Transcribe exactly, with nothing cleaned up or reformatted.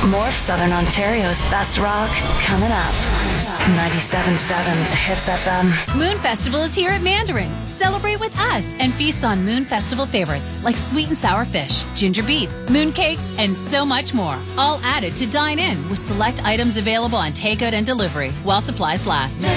More of Southern Ontario's best rock coming up. ninety-seven point seven Hits F M. Moon Festival is here at Mandarin. Celebrate with us and feast on Moon Festival favorites like sweet and sour fish, ginger beef, moon cakes, and so much more. All added to dine in with select items available on takeout and delivery while supplies last.